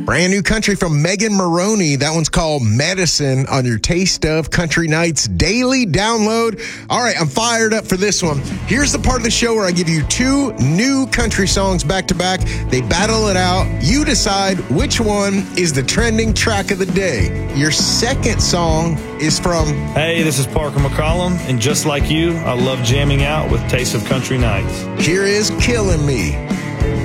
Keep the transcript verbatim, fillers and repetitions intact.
Brand new country from Megan Maroney. That one's called Medicine on your Taste of Country Nights daily download. All right, I'm fired up for this one. Here's the part of the show where I give you two new country songs back to back. They battle it out. You decide which one is the trending track of the day. Your second song is from... Hey, this is Parker McCollum, and just like you, I love jamming out with Taste of Country Nights. Here is Killing Me.